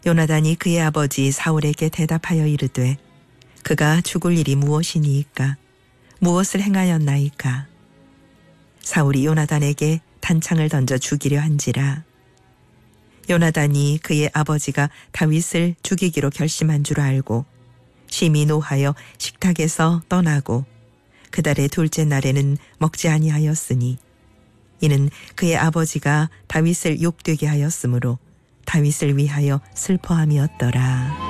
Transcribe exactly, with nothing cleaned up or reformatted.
요나단이 그의 아버지 사울에게 대답하여 이르되 그가 죽을 일이 무엇이니이까? 무엇을 행하였나이까? 사울이 요나단에게 단창을 던져 죽이려 한지라. 요나단이 그의 아버지가 다윗을 죽이기로 결심한 줄 알고 심히 노하여 식탁에서 떠나고 그 달의 둘째 날에는 먹지 아니하였으니 이는 그의 아버지가 다윗을 욕되게 하였으므로 다윗을 위하여 슬퍼함이었더라.